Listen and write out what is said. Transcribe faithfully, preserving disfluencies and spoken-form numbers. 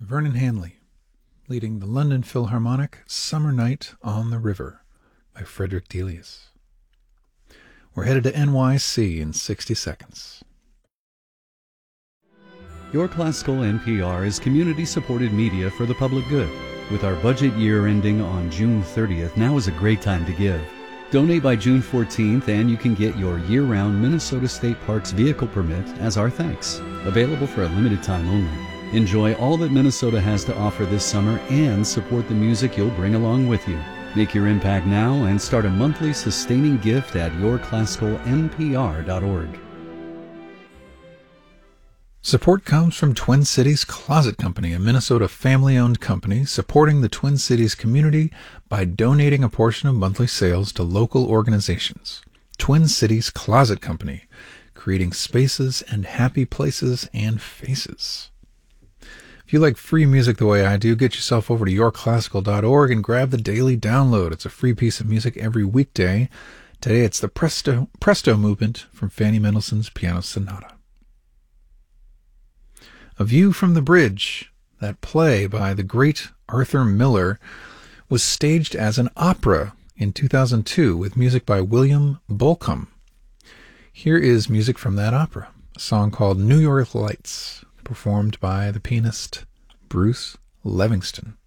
Vernon Hanley, leading the London Philharmonic Summer Night on the River by Frederick Delius. We're headed to N Y C in sixty seconds. Your Classical N P R is community-supported media for the public good. With our budget year ending on June thirtieth, now is a great time to give. Donate by June fourteenth and you can get your year-round Minnesota State Parks vehicle permit as our thanks. Available for a limited time only. Enjoy all that Minnesota has to offer this summer and support the music you'll bring along with you. Make your impact now and start a monthly sustaining gift at your classical n p r dot org. Support comes from Twin Cities Closet Company, a Minnesota family-owned company supporting the Twin Cities community by donating a portion of monthly sales to local organizations. Twin Cities Closet Company, creating spaces and happy places and faces. If you like free music the way I do, get yourself over to your classical dot org and grab the daily download. It's a free piece of music every weekday. Today it's the Presto, Presto Movement from Fanny Mendelssohn's Piano Sonata. A View from the Bridge, that play by the great Arthur Miller, was staged as an opera in two thousand two with music by William Bolcom. Here is music from that opera, a song called New York Lights, performed by the pianist Bruce Levingston.